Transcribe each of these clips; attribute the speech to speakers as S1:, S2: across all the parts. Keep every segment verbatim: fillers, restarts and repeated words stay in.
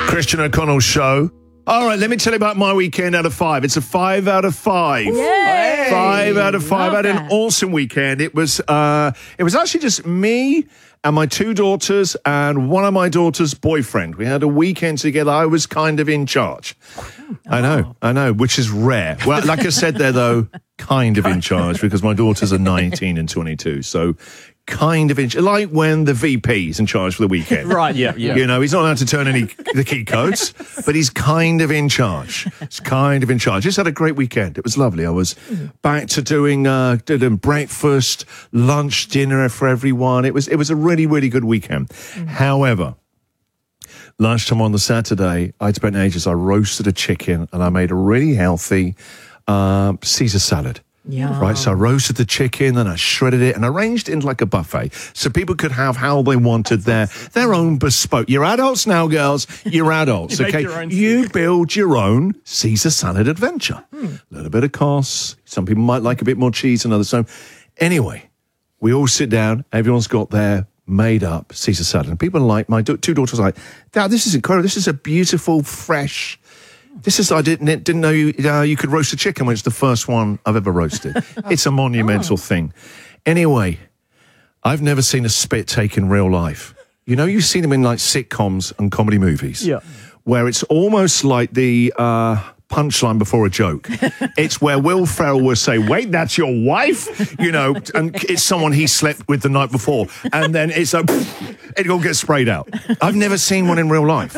S1: Christian O'Connell Show. All right, let me tell you about my weekend out of five. It's a five out of five.
S2: Yay.
S1: Five out of five.
S2: Love
S1: I had
S2: that.
S1: an awesome weekend. It was uh, it was actually just me and my two daughters and one of my daughter's boyfriend. We had a weekend together. I was kind of in charge. Oh. I know, I know, which is rare. Well, like I said there, though, kind of in charge because my daughters are nineteen and twenty-two. So kind of in charge. Like when the V P's in charge for the weekend.
S3: Right, yeah, yeah.
S1: You know, he's not allowed to turn any the key codes, but he's kind of in charge. He's kind of in charge. Just had a great weekend. It was lovely. I was back to doing uh, doing breakfast, lunch, dinner for everyone. It was it was a really, really good weekend. Mm. However, lunchtime on the Saturday, I'd spent ages. I roasted a chicken and I made a really healthy uh, Caesar salad.
S2: Yeah.
S1: Right, so I roasted the chicken and I shredded it and arranged it into like a buffet so people could have how they wanted their their own bespoke. You're adults now, girls. You're adults,
S3: You make
S1: okay?
S3: your own
S1: You build your own Caesar salad adventure. A hmm. little bit of cos. Some people might like a bit more cheese and others don't. Anyway, we all sit down. Everyone's got their made up Caesar salad. And people are like, my do- two daughters are like, Dad, this is incredible. This is a beautiful, fresh... This is, I didn't didn't know you uh, you could roast a chicken when it's the first one I've ever roasted. It's a monumental oh. thing. Anyway, I've never seen a spit take in real life. You know, you've seen them in like sitcoms and comedy movies.
S3: Yeah.
S1: Where it's almost like the uh, punchline before a joke. It's where Will Ferrell will say, wait, that's your wife? You know, and it's someone he slept with the night before. And then it's like, it all gets sprayed out. I've never seen one in real life.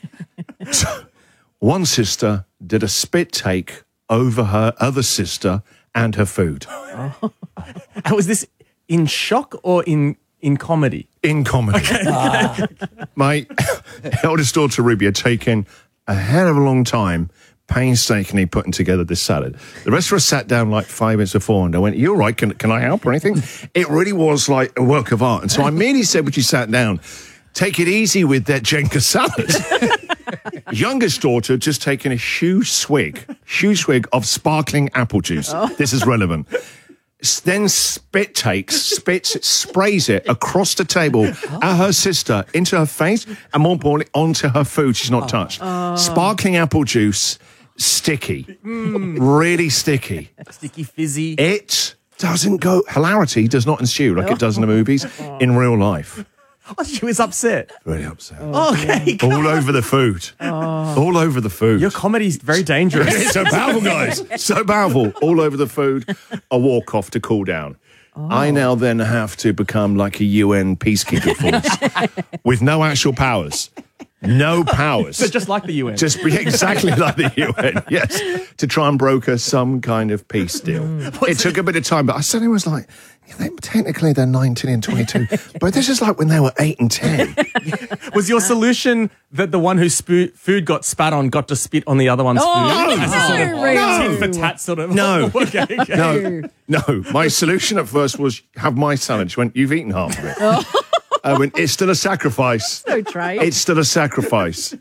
S1: So, one sister did a spit take over her other sister and her food.
S3: Oh. And was this in shock or in, in comedy?
S1: In comedy.
S3: Okay.
S1: Ah. My eldest daughter, Ruby, had taken a hell of a long time painstakingly putting together this salad. The rest of us sat down like five minutes before and I went, you all right? Can, can I help or anything? It really was like a work of art. And so I merely said when she sat down, take it easy with that Jenga salad. Youngest daughter just taken a huge swig, huge swig of sparkling apple juice. Oh. This is relevant. Then spit takes, spits it, sprays it across the table oh. at her sister, into her face, and more importantly, onto her food she's not oh. touched. Oh. Sparkling apple juice, sticky, mm. really sticky.
S3: Sticky, fizzy.
S1: It doesn't go, hilarity does not ensue like it does in the movies in real life.
S3: Oh, she was upset.
S1: Really upset.
S3: Oh, okay.
S1: All over the food. Oh. All over the food.
S3: Your comedy's very dangerous.
S1: It's so powerful, guys. So powerful. All over the food. A walk off to cool down. Oh. I now then have to become like a U N peacekeeper force with no actual powers. No powers.
S3: So just like the U N.
S1: Just exactly like the U N, yes. To try and broker some kind of peace deal. Mm. It took a bit of time, but I suddenly was like, yeah, they, technically they're nineteen and twenty-two, but this is like when they were eight and ten.
S3: Was your solution that the one whose spo- food got spat on got to spit on the other one's
S2: oh,
S3: food?
S2: No,
S3: As a sort of
S2: no.
S3: tit for tat sort of.
S1: No.
S3: okay, okay.
S1: No. No. My solution at first was have my salad. She went, you've eaten half of it. Oh. I went, it's still a sacrifice.
S2: So trite.
S1: It's still a sacrifice.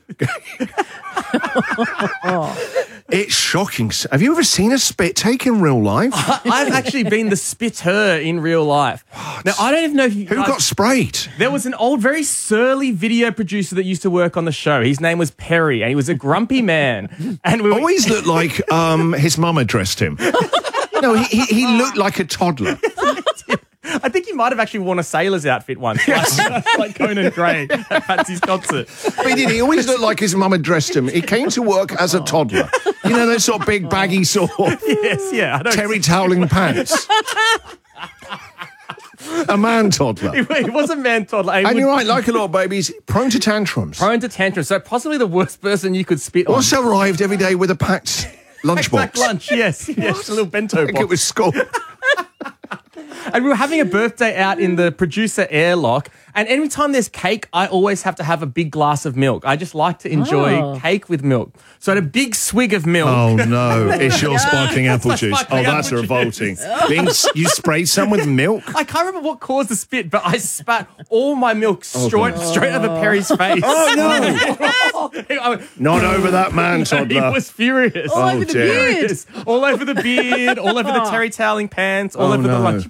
S1: oh. It's shocking. Have you ever seen a spit take in real life?
S3: I, I've actually been the spitter in real life. What? Now, I don't even know if you
S1: Who
S3: guys,
S1: got sprayed?
S3: There was an old, very surly video producer that used to work on the show. His name was Perry, and he was a grumpy man. And we
S1: always looked like um, his mum had dressed him. No, he, he, he looked like a toddler.
S3: I think he might have actually worn a sailor's outfit once, like, like Conan Gray at Patsy's concert.
S1: But he did. He always looked like his mum had dressed him. He came to work as a toddler. You know, those sort of big, baggy sort of
S3: yes, yeah, I don't
S1: terry toweling pants. A man toddler.
S3: He was a man toddler.
S1: And would... you're right, like a lot of babies, prone to tantrums.
S3: Prone to tantrums. So possibly the worst person you could spit on.
S1: Also arrived every day with a packed lunchbox.
S3: Packed lunch, yes. yes, a little bento box.
S1: I think it was school.
S3: And we were having a birthday out in the producer airlock. And every time there's cake, I always have to have a big glass of milk. I just like to enjoy oh. cake with milk. So I had a big swig of milk.
S1: Oh, no. It's your sparkling apple juice.
S3: Sparkling
S1: oh, that's revolting. Being, you sprayed some with milk?
S3: I can't remember what caused the spit, but I spat all my milk straight, oh, straight over Perry's face.
S1: Oh, no. Not over that man, toddler.
S3: He was furious.
S2: All oh, over the beard.
S3: All over the beard, all over the terry toweling pants, all
S1: oh,
S3: over
S1: no.
S3: the lunch